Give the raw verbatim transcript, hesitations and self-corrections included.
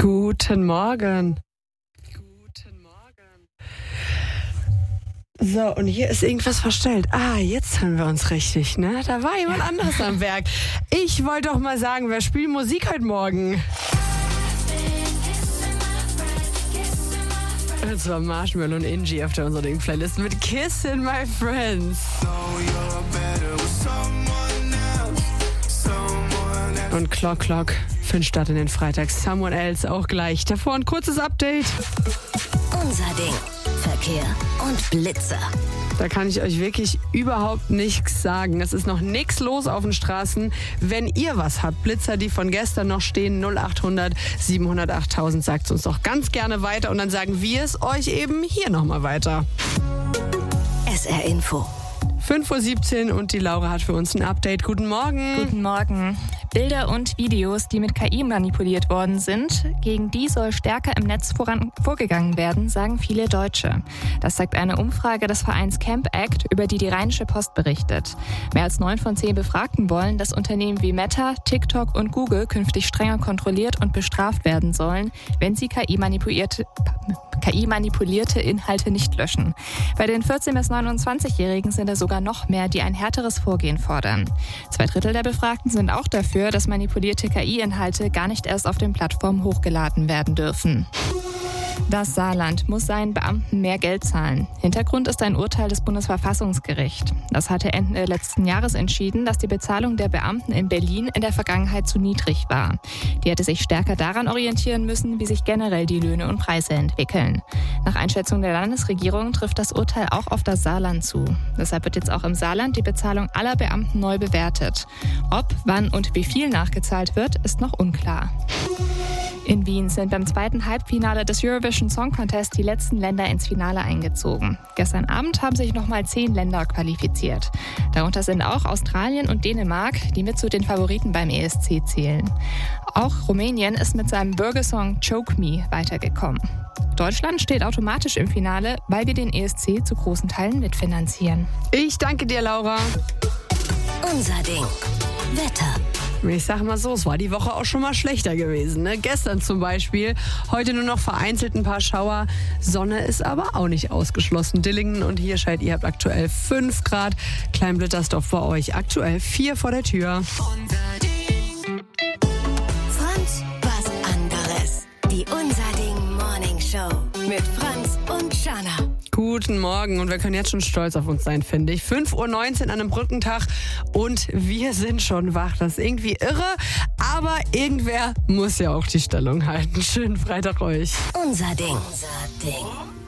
Guten Morgen. Guten Morgen. So, und hier ist irgendwas verstellt. Ah, jetzt hören wir uns richtig, ne? Da war jemand anderes am Werk. Ich wollte doch mal sagen, wer spielt Musik heute Morgen? Und zwar Marshmello und Ingi auf der unserer Ding-Playlist mit Kissin' My Friends. Und Clock Clock für den Start in den Freitag. Someone Else auch gleich. Davor ein kurzes Update. Unser Ding. Verkehr und Blitzer. Da kann ich euch wirklich überhaupt nichts sagen. Es ist noch nichts los auf den Straßen. Wenn ihr was habt, Blitzer, die von gestern noch stehen, null acht hundert siebenhundertacht tausend, sagt es uns doch ganz gerne weiter. Und dann sagen wir es euch eben hier nochmal weiter. S R Info. fünf Uhr siebzehn und die Laura hat für uns ein Update. Guten Morgen. Guten Morgen. Bilder und Videos, die mit K I manipuliert worden sind, gegen die soll stärker im Netz voran vorgegangen werden, sagen viele Deutsche. Das sagt eine Umfrage des Vereins Camp Act, über die die Rheinische Post berichtet. Mehr als neun von zehn Befragten wollen, dass Unternehmen wie Meta, TikTok und Google künftig strenger kontrolliert und bestraft werden sollen, wenn sie K I-manipulierte K I-manipulierte Inhalte nicht löschen. Bei den vierzehn- bis neunundzwanzigjährigen sind es sogar noch mehr, die ein härteres Vorgehen fordern. Zwei Drittel der Befragten sind auch dafür, dass manipulierte K I-Inhalte gar nicht erst auf den Plattformen hochgeladen werden dürfen. Das Saarland muss seinen Beamten mehr Geld zahlen. Hintergrund ist ein Urteil des Bundesverfassungsgerichts. Das hatte Ende letzten Jahres entschieden, dass die Bezahlung der Beamten in Berlin in der Vergangenheit zu niedrig war. Die hätte sich stärker daran orientieren müssen, wie sich generell die Löhne und Preise entwickeln. Nach Einschätzung der Landesregierung trifft das Urteil auch auf das Saarland zu. Deshalb wird jetzt auch im Saarland die Bezahlung aller Beamten neu bewertet. Ob, wann und wie viel nachgezahlt wird, ist noch unklar. In Wien sind beim zweiten Halbfinale des Eurovision Song Contest die letzten Länder ins Finale eingezogen. Gestern Abend haben sich nochmal zehn Länder qualifiziert. Darunter sind auch Australien und Dänemark, die mit zu den Favoriten beim E S C zählen. Auch Rumänien ist mit seinem Bürgersong Choke Me weitergekommen. Deutschland steht automatisch im Finale, weil wir den E S C zu großen Teilen mitfinanzieren. Ich danke dir, Laura. Unser Ding. Wetter. Ich sage mal so, es war die Woche auch schon mal schlechter gewesen. Ne? Gestern zum Beispiel, heute nur noch vereinzelt ein paar Schauer. Sonne ist aber auch nicht ausgeschlossen. Dillingen und Hirscheid, ihr habt aktuell fünf Grad. Kleinblittersdorf bei euch aktuell vier vor der Tür. Franz, was anderes. Die Unser Ding Morning Show mit Franz und Shana. Guten Morgen und wir können jetzt schon stolz auf uns sein, finde ich. fünf Uhr neunzehn an einem Brückentag und wir sind schon wach. Das ist irgendwie irre, aber irgendwer muss ja auch die Stellung halten. Schönen Freitag euch. Unser Ding. Unser Ding.